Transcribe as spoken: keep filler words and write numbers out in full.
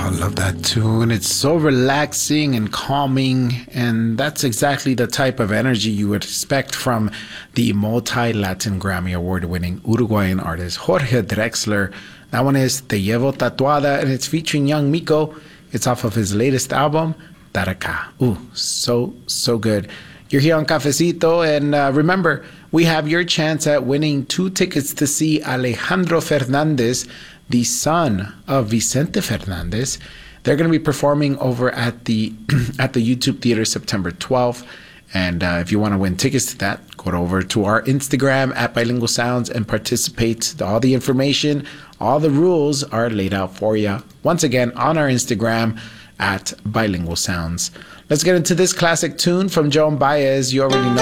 I love that tune. It's so relaxing and calming, and that's exactly the type of energy you would expect from the multi-Latin Grammy Award-winning Uruguayan artist Jorge Drexler. That one is Te Llevo Tatuada, and it's featuring Young Miko. It's off of his latest album, Taraka. Ooh, so, so good. You're here on Cafecito, and uh, remember, we have your chance at winning two tickets to see Alejandro Fernandez, the son of Vicente Fernandez. They're going to be performing over at the at the YouTube Theater September twelfth. And uh, if you want to win tickets to that, go over to our Instagram at Bilingual Sounds and participate. All the information, all the rules are laid out for you. Once again, on our Instagram at Bilingual Sounds. Let's get into this classic tune from Joan Baez. You already know.